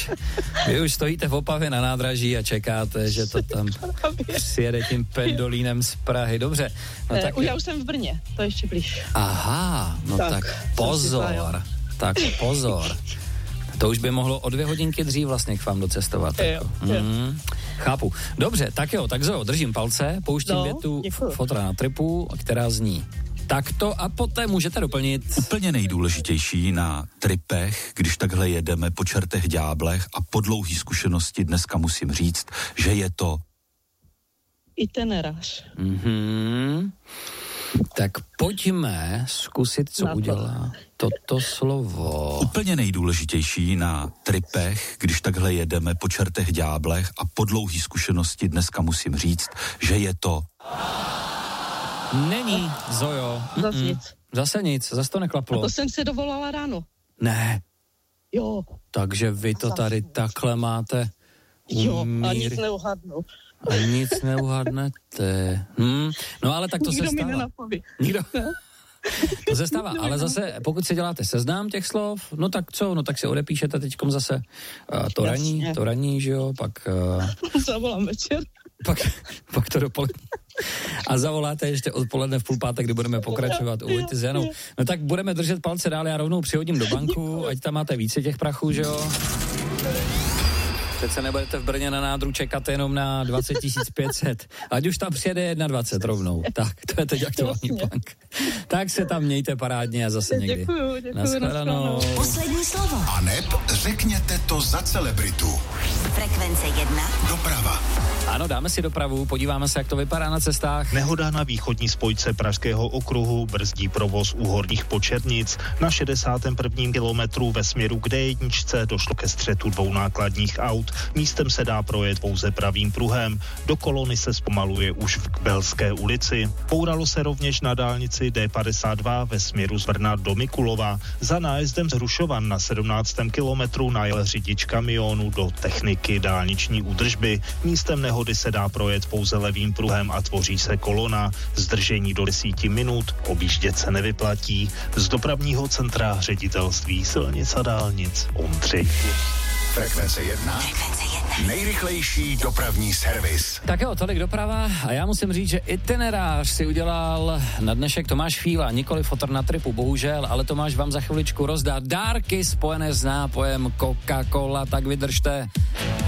Vy už stojíte v Opavě na nádraží a čekáte, že to tam přijede tím pendolínem z Prahy. Dobře. No, tak já už jsem v Brně, to je ještě blíž. Aha, no tak pozor. Tak pozor. To už by mohlo o 2 hodinky dřív vlastně k vám docestovat. Jo. Chápu. Dobře, tak jo, tak Zojo, držím palce, pouštím větu Fotra na tripu, která zní takto a poté můžete doplnit. Úplně nejdůležitější na tripech, když takhle jedeme po čertech ďáblech a po dlouhý zkušenosti dneska musím říct, že je to itinerář. Tak pojďme zkusit, co udělá toto slovo. Úplně nejdůležitější na tripech, když takhle jedeme po čertech ďáblech a po dlouhý zkušenosti dneska musím říct, že je to... Není, Zojo. Zase nic, zase to neklaplo. A to jsem si dovolala ráno. Ne. Jo. Takže vy to tady takhle máte. Jo, a nic neuhadnu. A nic neuhadnete. No ale tak to se stává. Nikdo mi nenapoví. Nikdo? To se stává, ale zase, pokud si děláte seznam těch slov, no tak co, no tak si odepíšete teďkom zase to raní, že jo, pak... Zavolám večer. Pak to dopoledne. A zavoláte ještě odpoledne v 4:30, kdy budeme pokračovat u Vojty s Janou. No tak budeme držet palce dál, já rovnou přihodím do banku, ať tam máte více těch prachů, že jo. Přece nebudete v Brně na nádru čekat jenom na 20 500. Ať už tam přijede 21 rovnou. Tak, to je teď aktuální bank. Tak se tam mějte parádně a zase někdy. Děkuju. Nashledanou. Poslední slovo. Aneb řekněte to za celebritu. Frekvence 1. Doprava. Ano, dáme si dopravu, podíváme se, jak to vypadá na cestách. Nehoda na východní spojce Pražského okruhu brzdí provoz u Horních Počernic. Na 61. kilometru ve směru k D1 došlo ke střetu 2 nákladních aut. Místem se dá projet pouze pravým pruhem. Do kolony se zpomaluje už v Kbelské ulici. Pouralo se rovněž na dálnici D52 ve směru z Brna do Mikulova. Za nájezdem z Hrušovan na 17. kilometru najel řidič kamionu do techniky dálniční údržby. Místem nehody se dá projet pouze levým pruhem a tvoří se kolona. Zdržení do 10 minut, objíždět se nevyplatí. Z dopravního centra Ředitelství silnic a dálnic Ondřej. Frekvence 1. Nejrychlejší dopravní servis. Tak jo, tolik doprava a já musím říct, že itinerář si udělal na dnešek Tomáš Fíla, nikoli Fotr na tripu, bohužel, ale Tomáš vám za chviličku rozdá dárky spojené s nápojem Coca-Cola, tak vydržte.